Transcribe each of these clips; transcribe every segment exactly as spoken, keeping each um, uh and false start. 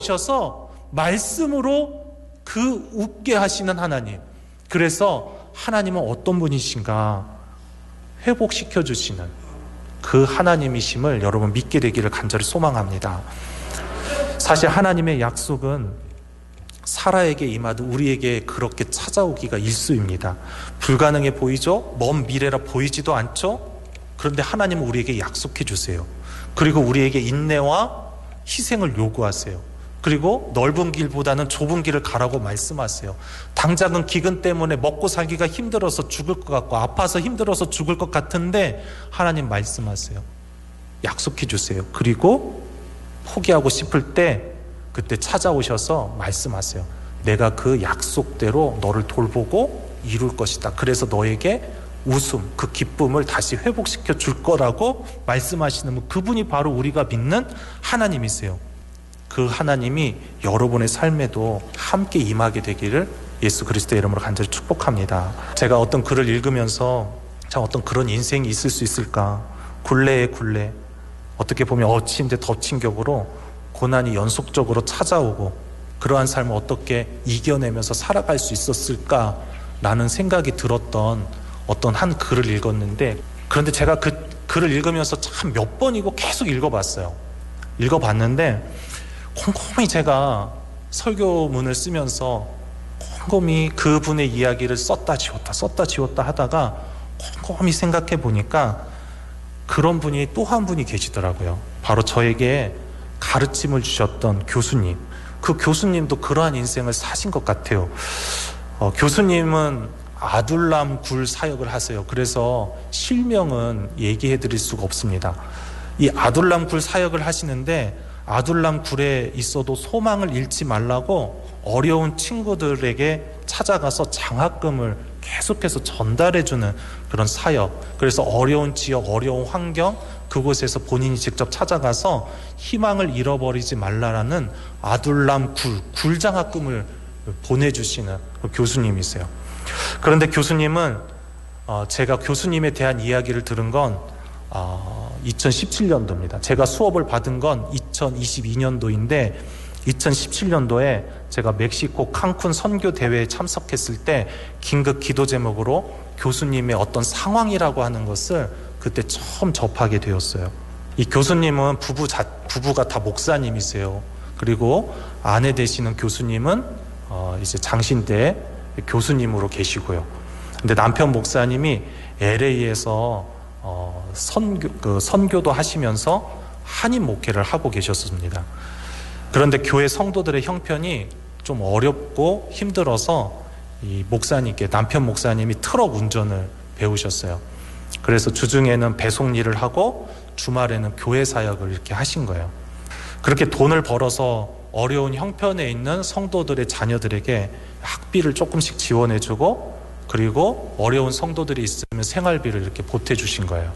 오셔서 말씀으로 그 웃게 하시는 하나님. 그래서 하나님은 어떤 분이신가 회복시켜 주시는 그 하나님이심을 여러분 믿게 되기를 간절히 소망합니다. 사실 하나님의 약속은 사라에게 임하듯 우리에게 그렇게 찾아오기가 일쑤입니다. 불가능해 보이죠? 먼 미래라 보이지도 않죠? 그런데 하나님은 우리에게 약속해 주세요. 그리고 우리에게 인내와 희생을 요구하세요. 그리고 넓은 길보다는 좁은 길을 가라고 말씀하세요. 당장은 기근 때문에 먹고 살기가 힘들어서 죽을 것 같고 아파서 힘들어서 죽을 것 같은데 하나님 말씀하세요. 약속해 주세요. 그리고 포기하고 싶을 때 그때 찾아오셔서 말씀하세요. 내가 그 약속대로 너를 돌보고 이룰 것이다. 그래서 너에게 웃음, 그 기쁨을 다시 회복시켜 줄 거라고 말씀하시는 그분이 바로 우리가 믿는 하나님이세요. 그 하나님이 여러분의 삶에도 함께 임하게 되기를 예수 그리스도의 이름으로 간절히 축복합니다. 제가 어떤 글을 읽으면서 참 어떤 그런 인생이 있을 수 있을까? 굴레의 굴레, 어떻게 보면 엎친데 덮친 격으로 고난이 연속적으로 찾아오고 그러한 삶을 어떻게 이겨내면서 살아갈 수 있었을까라는 생각이 들었던 어떤 한 글을 읽었는데, 그런데 제가 그 글을 읽으면서 참 몇 번이고 계속 읽어봤어요. 읽어봤는데 곰곰이 제가 설교문을 쓰면서 곰곰이 그분의 이야기를 썼다 지웠다 썼다 지웠다 하다가 곰곰이 생각해 보니까 그런 분이 또 한 분이 계시더라고요. 바로 저에게 가르침을 주셨던 교수님. 그 교수님도 그러한 인생을 사신 것 같아요. 어, 교수님은 아둘람 굴 사역을 하세요. 그래서 실명은 얘기해 드릴 수가 없습니다. 이 아둘람 굴 사역을 하시는데 아둘람 굴에 있어도 소망을 잃지 말라고 어려운 친구들에게 찾아가서 장학금을 계속해서 전달해주는 그런 사역. 그래서 어려운 지역, 어려운 환경, 그곳에서 본인이 직접 찾아가서 희망을 잃어버리지 말라라는 아둘람 굴, 굴 장학금을 보내주시는 그 교수님이세요. 그런데 교수님은 어, 제가 교수님에 대한 이야기를 들은 건 어, 이천십칠 년도입니다. 제가 수업을 받은 건 이천이십이 년도인데 이천십칠 년도에 제가 멕시코 칸쿤 선교 대회에 참석했을 때 긴급 기도 제목으로 교수님의 어떤 상황이라고 하는 것을 그때 처음 접하게 되었어요. 이 교수님은 부부 자, 부부가 다 목사님이세요. 그리고 아내 되시는 교수님은 어, 이제 장신대 교수님으로 계시고요. 근데 남편 목사님이 엘에이에서 어, 선교, 그 선교도 하시면서 한인 목회를 하고 계셨습니다. 그런데 교회 성도들의 형편이 좀 어렵고 힘들어서 이 목사님께, 남편 목사님이 트럭 운전을 배우셨어요. 그래서 주중에는 배송 일을 하고 주말에는 교회 사역을 이렇게 하신 거예요. 그렇게 돈을 벌어서 어려운 형편에 있는 성도들의 자녀들에게 학비를 조금씩 지원해주고, 그리고 어려운 성도들이 있으면 생활비를 이렇게 보태주신 거예요.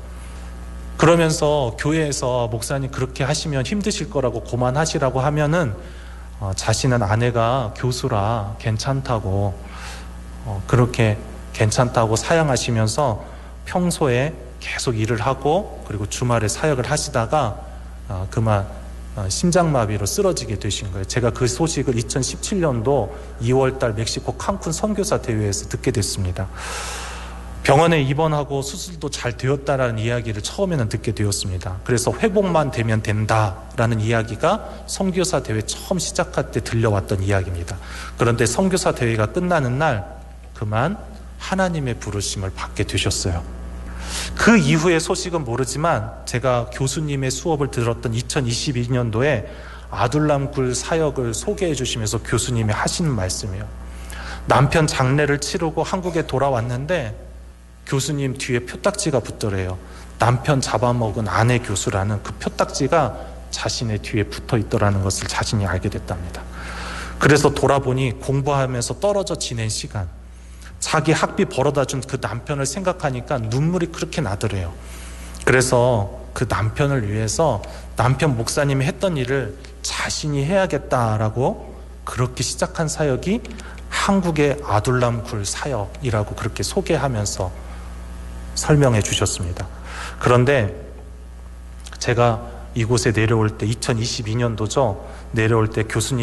그러면서 교회에서 목사님 그렇게 하시면 힘드실 거라고 고만하시라고 하면은 어, 자신은 아내가 교수라 괜찮다고 어, 그렇게 괜찮다고 사양하시면서 평소에 계속 일을 하고 그리고 주말에 사역을 하시다가 어, 그만 어, 심장마비로 쓰러지게 되신 거예요. 제가 그 소식을 이천십칠 년도 이월달 멕시코 칸쿤 선교사 대회에서 듣게 됐습니다. 병원에 입원하고 수술도 잘 되었다라는 이야기를 처음에는 듣게 되었습니다. 그래서 회복만 되면 된다라는 이야기가 선교사 대회 처음 시작할 때 들려왔던 이야기입니다. 그런데 선교사 대회가 끝나는 날 그만 하나님의 부르심을 받게 되셨어요. 그 이후의 소식은 모르지만 제가 교수님의 수업을 들었던 이천이십이 년도에 아둘람굴 사역을 소개해 주시면서 교수님이 하시는 말씀이에요. 남편 장례를 치르고 한국에 돌아왔는데 교수님 뒤에 표딱지가 붙더래요. 남편 잡아먹은 아내 교수라는 그 표딱지가 자신의 뒤에 붙어 있더라는 것을 자신이 알게 됐답니다. 그래서 돌아보니 공부하면서 떨어져 지낸 시간, 자기 학비 벌어다 준 그 남편을 생각하니까 눈물이 그렇게 나더래요. 그래서 그 남편을 위해서 남편 목사님이 했던 일을 자신이 해야겠다라고 그렇게 시작한 사역이 한국의 아둘람굴 사역이라고 그렇게 소개하면서 설명해 주셨습니다. 그런데 제가 이곳에 내려올 때 이천이십이 년도죠. 내려올 때 교수님